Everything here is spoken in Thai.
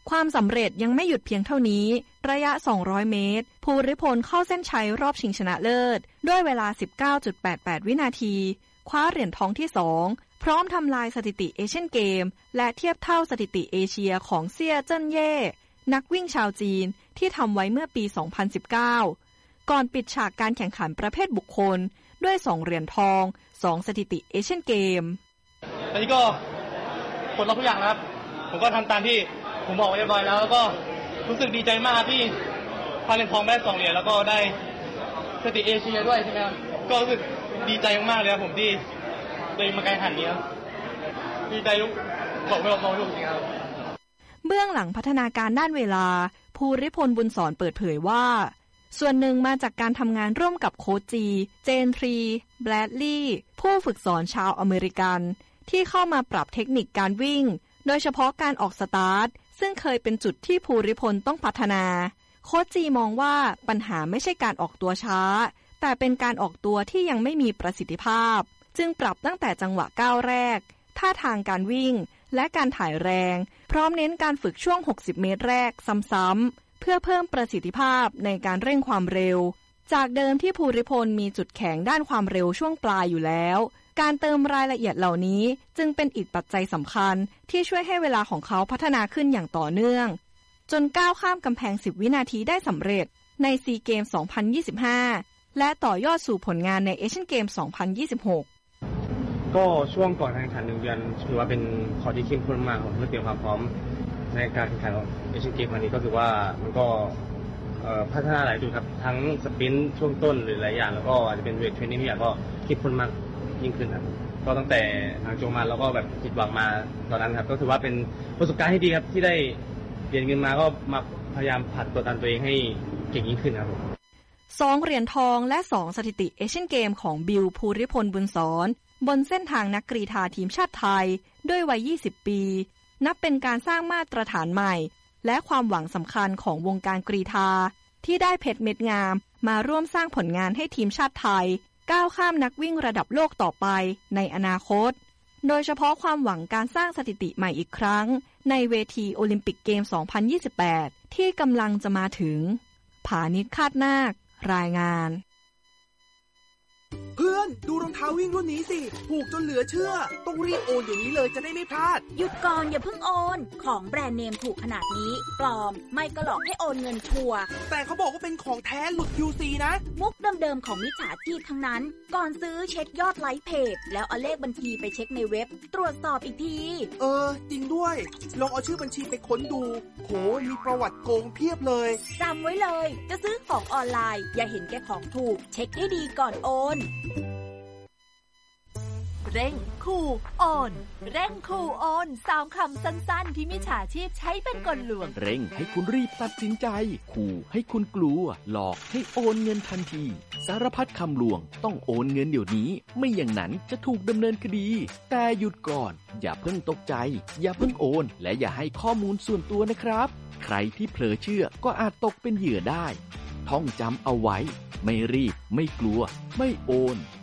ความสำเร็จยังไม่หยุดเพียงเท่านี้ระยะ200เมตรภูริพลเข้าเส้นชัยรอบชิงชนะเลิศด้วยเวลา 19.88 วินาทีคว้าเหรียญทองที่2พร้อมทำลายสถิติเอเชียนเกมและเทียบเท่าสถิติเอเชียของเซี่ยเจิ้นเย่นักวิ่งชาวจีนที่ทำไว้เมื่อปี 2019 ก่อนปิดฉากการแข่งขันประเภทบุคคลด้วย2เหรียญทอง2สถิติเอเชียนเกมตอนนี้ก็ผลลัพธ์ทุกอย่างแล้วครับผมก็ทำตามที่ผมบอกไว้เรียบร้อยแล้วก็รู้สึกดีใจมากที่พาเหรียญทองได้2เหรียญแล้วก็ได้สถิติเอเชียด้วยใช่ไหมครับก็รู้สึกดีใจมากๆเลยครับผมที่ตัวเองมาการแข่งขันนี้ครับดีใจบอกไม่ถูกจริงครับเบื้องหลังพัฒนาการด้านเวลาภูริพลบุญสอนเปิดเผยว่าส่วนหนึ่งมาจากการทำงานร่วมกับโค้ชจีเจนทรีแบรดลีย์ผู้ฝึกสอนชาวอเมริกันที่เข้ามาปรับเทคนิคการวิ่งโดยเฉพาะการออกสตาร์ทซึ่งเคยเป็นจุดที่ภูริพลต้องพัฒนาโค้ชจีมองว่าปัญหาไม่ใช่การออกตัวช้าแต่เป็นการออกตัวที่ยังไม่มีประสิทธิภาพจึงปรับตั้งแต่จังหวะก้าวแรกท่าทางการวิ่งและการถ่ายแรงพร้อมเน้นการฝึกช่วง60เมตรแรกซ้ำๆเพื่อเพิ่มประสิทธิภาพในการเร่งความเร็วจากเดิมที่ภูริพลมีจุดแข็งด้านความเร็วช่วงปลายอยู่แล้วการเติมรายละเอียดเหล่านี้จึงเป็นอีกปัจจัยสำคัญที่ช่วยให้เวลาของเขาพัฒนาขึ้นอย่างต่อเนื่องจนก้าวข้ามกำแพง10วินาทีได้สำเร็จในซีเกม 2025 และต่อยอดสู่ผลงานในเอเชียนเกม 2026 ก็ช่วงก่อนการแข่งขัน1 เดือนถือว่าเป็นข้อที่เข้มข้นมากผมเพื่อเตรียมความพร้อมในการแข่งขันของเอเชียนเกมครั้งนี้ก็คือว่ามันก็พัฒนาหลายจุดครับทั้งสปรินต์ช่วงต้นหรือหลายอย่างแล้วก็อาจจะเป็นเวทเทรนนิ่งที่ก็เข้มข้นมากยิ่งขึ้นครับก็ตั้งแต่ทางโจมาแล้วก็แบบผิดหวังมาตอนนั้นครับก็ถือว่าเป็นประสบการณ์ที่ดีครับที่ได้เรียนกันมาก็มาพยายามผลัดตัวตนตัวเองให้เก่งยิ่งขึ้นครับ 2เหรียญทองและ2สถิติเอเชียนเกมของบิลภูริพลบุญสอนบนเส้นทางนักกรีฑาทีมชาติไทยด้วยวัย20ปีนับเป็นการสร้างมาตรฐานใหม่และความหวังสำคัญของวงการกรีฑาที่ได้เพชรเม็ดงามมาร่วมสร้างผลงานให้ทีมชาติไทยก้าวข้ามนักวิ่งระดับโลกต่อไปในอนาคตโดยเฉพาะความหวังการสร้างสถิติใหม่อีกครั้งในเวทีโอลิมปิกเกม 2028 ที่กำลังจะมาถึงผานิช คาดนาครายงานเพื่อนดูรองเท้าวิ่งรุ่นนี้สิถูกจนเหลือเชื่อต้องรีบโอนเดี๋ยวนี้เลยจะได้ไม่พลาดหยุดก่อนอย่าเพิ่งโอนของแบรนด์เนมถูกขนาดนี้ปลอมไม่ก็หลอกให้โอนเงินชัวร์แต่เขาบอกว่าเป็นของแท้หลุด QC นะมุกเดิมๆของมิจฉาชีพทั้งนั้นก่อนซื้อเช็คยอดไลค์เพจแล้วเอาเลขบัญชีไปเช็คในเว็บตรวจสอบอีกทีจริงด้วยลองเอาชื่อบัญชีไปค้นดูโหมีประวัติโกงเพียบเลยจำไว้เลยจะซื้อของออนไลน์อย่าเห็นแก่ของถูกเช็คให้ดีก่อนโอนเร่งขู่โอนเร่งขู่โอน3คำสั้นๆที่มิจฉาชีพใช้เป็นกลลวงเร่งให้คุณรีบตัดสินใจขู่ให้คุณกลัวหลอกให้โอนเงินทันทีสารพัดคำลวงต้องโอนเงินเดี๋ยวนี้ไม่อย่างนั้นจะถูกดำเนินคดีแต่หยุดก่อนอย่าเพิ่งตกใจอย่าเพิ่งโอนและอย่าให้ข้อมูลส่วนตัวนะครับใครที่เผลอเชื่อก็อาจตกเป็นเหยื่อได้ท่องจำเอาไว้ไม่รีบไม่กลัวไม่โอน